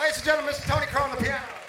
ladies and gentlemen, Mr. Tony Crow on the piano.